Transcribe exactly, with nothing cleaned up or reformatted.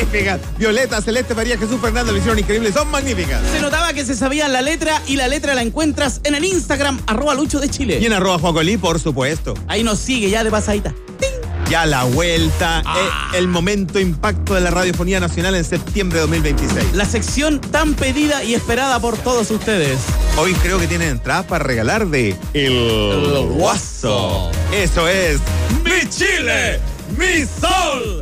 magníficas. Violeta, Celeste, María Jesús, Fernando lo hicieron increíbles. Son magníficas. Se notaba que se sabían la letra y la letra la encuentras en el Instagram, arroba Lucho de Chile. Y en arroba Juacolí, por supuesto. Ahí nos sigue ya de pasadita. Ya la vuelta, Ah. eh, el momento impacto de la radiofonía nacional en septiembre de dos mil veintiséis. La sección tan pedida y esperada por todos ustedes. Hoy creo que tienen entradas para regalar de El Guaso. Eso es Mi Chile, Mi Sol.